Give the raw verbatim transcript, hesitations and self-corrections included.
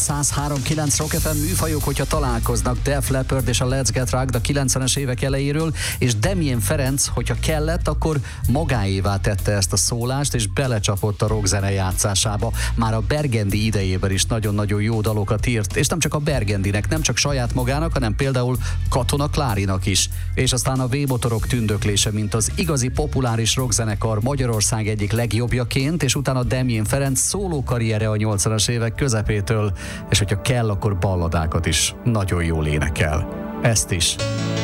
száz három kilenc Rock ef em műfajok, hogyha találkoznak, Def Leppard és a Let's Get Rocked a kilencvenes évek elejéről, és Damien Ferenc, hogyha kellett, akkor magáévá tette ezt a szólást, és belecsapott a rockzene játszásába. Már a Burgundy idejében is nagyon-nagyon jó dalokat írt, és nem csak a Burgundynek, nem csak saját magának, hanem például Katona Klárinak is. És aztán a V-motorok tündöklése, mint az igazi populáris rockzenekar Magyarország egyik legjobbjaként, és utána Damien Ferenc szóló karriere a nyolcvanas évek közepétől, és hogyha kell, akkor balladákat is nagyon jól énekel. Ezt is.